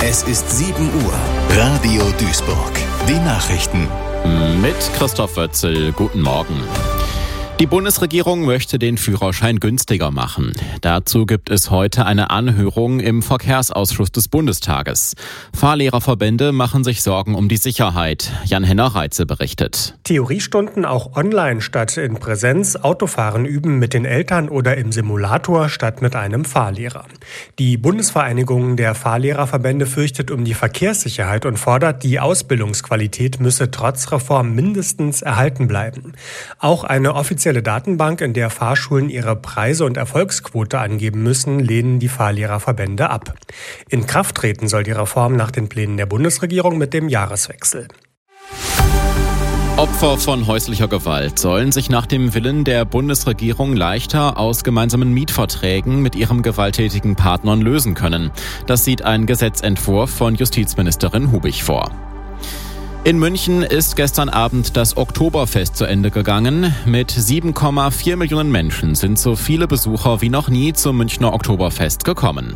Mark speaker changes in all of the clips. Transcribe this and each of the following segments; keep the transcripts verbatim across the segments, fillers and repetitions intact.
Speaker 1: Es ist sieben Uhr. Radio Duisburg. Die Nachrichten.
Speaker 2: Mit Christoph Wötzel. Guten Morgen. Die Bundesregierung möchte den Führerschein günstiger machen. Dazu gibt es heute eine Anhörung im Verkehrsausschuss des Bundestages. Fahrlehrerverbände machen sich Sorgen um die Sicherheit. Jan-Henner Reitze berichtet.
Speaker 3: Theoriestunden auch online statt in Präsenz, Autofahren üben mit den Eltern oder im Simulator statt mit einem Fahrlehrer. Die Bundesvereinigung der Fahrlehrerverbände fürchtet um die Verkehrssicherheit und fordert, die Ausbildungsqualität müsse trotz Reform mindestens erhalten bleiben. Auch eine offizielle Datenbank, in der Fahrschulen ihre Preise und Erfolgsquote angeben müssen, lehnen die Fahrlehrerverbände ab. In Kraft treten soll die Reform nach den Plänen der Bundesregierung mit dem Jahreswechsel.
Speaker 2: Opfer von häuslicher Gewalt sollen sich nach dem Willen der Bundesregierung leichter aus gemeinsamen Mietverträgen mit ihrem gewalttätigen Partnern lösen können. Das sieht ein Gesetzentwurf von Justizministerin Hubig vor. In München ist gestern Abend das Oktoberfest zu Ende gegangen. Mit sieben Komma vier Millionen Menschen sind so viele Besucher wie noch nie zum Münchner Oktoberfest gekommen.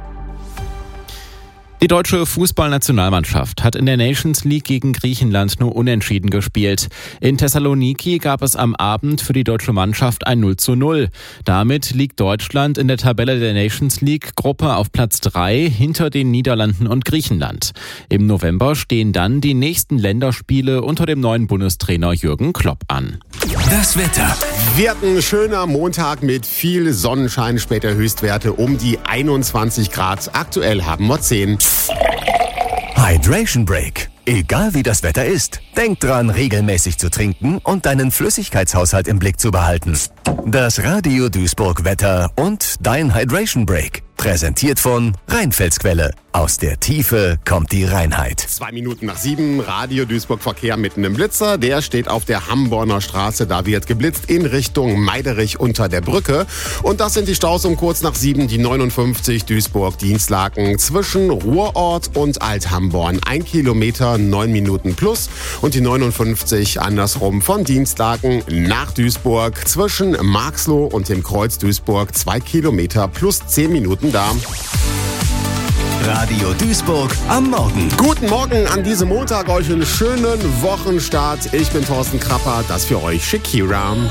Speaker 2: Die deutsche Fußballnationalmannschaft hat in der Nations League gegen Griechenland nur unentschieden gespielt. In Thessaloniki gab es am Abend für die deutsche Mannschaft ein null zu null. Damit liegt Deutschland in der Tabelle der Nations League Gruppe auf Platz drei hinter den Niederlanden und Griechenland. Im November stehen dann die nächsten Länderspiele unter dem neuen Bundestrainer Jürgen Klopp an.
Speaker 1: Das Wetter.
Speaker 4: Wird ein schöner Montag mit viel Sonnenschein, später Höchstwerte um die einundzwanzig Grad. Aktuell haben wir zehn.
Speaker 1: Hydration Break. Egal wie das Wetter ist, denk dran, regelmäßig zu trinken und deinen Flüssigkeitshaushalt im Blick zu behalten. Das Radio Duisburg Wetter und dein Hydration Break. Präsentiert von Rheinfelsquelle. Aus der Tiefe kommt die Reinheit.
Speaker 4: Zwei Minuten nach sieben, Radio Duisburg Verkehr mitten im Blitzer. Der steht auf der Hamborner Straße. Da wird geblitzt in Richtung Meiderich unter der Brücke. Und das sind die Staus um kurz nach sieben. Die neunundfünfzig Duisburg-Dienstlaken zwischen Ruhrort und Alt-Hamborn. Ein Kilometer, neun Minuten plus. Und die neunundfünfzig andersrum von Dienstlaken nach Duisburg zwischen Marxloh und dem Kreuz Duisburg. Zwei Kilometer plus zehn Minuten da.
Speaker 1: Radio Duisburg am Morgen.
Speaker 4: Guten Morgen an diesem Montag, euch einen schönen Wochenstart. Ich bin Thorsten Krapper, das für euch Shakira.